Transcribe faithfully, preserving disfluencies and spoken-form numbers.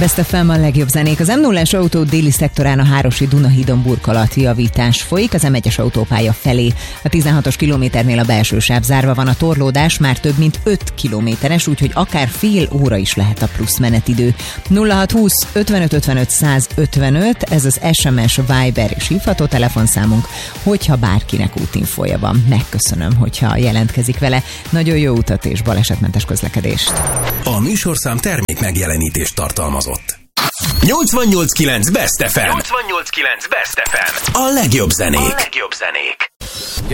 Best ef em a legjobb zenék. Az em nullás autó déli szektorán a Hárosi Dunahídon burkolati javítás folyik, az em egyes autópálya felé. A tizenhatos kilométernél a belső sáv zárva van, a torlódás már több mint öt kilométeres, úgyhogy akár fél óra is lehet a plusz menetidő. nulla hat húsz ötvenöt ötvenöt száz ötvenöt, ez az es em es, Viber és hívható telefonszámunk, hogyha bárkinek útinfója van. Megköszönöm, hogyha jelentkezik vele. Nagyon jó utat és balesetmentes közlekedést. A műsorszám termék megjelenítést tartalmazott. nyolcvannyolc kilenc Best ef em. nyolcvannyolc kilenc Best ef em. A legjobb zenék. A legjobb zenék.